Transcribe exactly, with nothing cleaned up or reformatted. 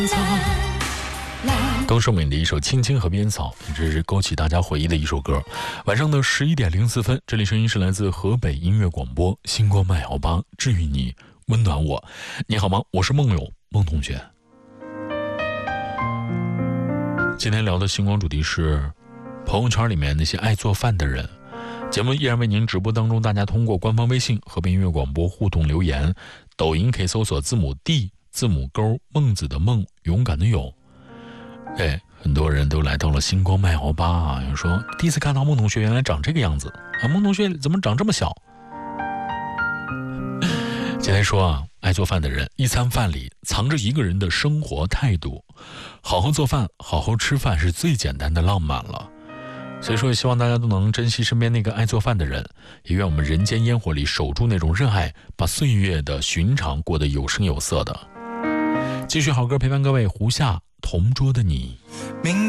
更胜美的一首《青青河边草》，也是勾起大家回忆的一首歌。晚上的十一点零四分，这里声音是来自河北音乐广播，星光麦摇吧，治愈你，温暖我。你好吗？我是梦勇，孟同学。今天聊的星光主题是朋友圈里面那些爱做饭的人。节目依然为您直播当中，大家通过官方微信河北音乐广播互动留言，抖音可以搜索字母 D 字母勾孟子的孟，勇敢的勇。哎，很多人都来到了星光麦摇吧啊，有说第一次看到孟同学原来长这个样子啊，孟同学怎么长这么小？今天说啊，爱做饭的人一餐饭里藏着一个人的生活态度，好好做饭，好好吃饭是最简单的浪漫了。所以说也希望大家都能珍惜身边那个爱做饭的人，也愿我们人间烟火里守住那种热爱，把岁月的寻常过得有声有色的。继续好歌陪伴各位，胡夏同桌的你。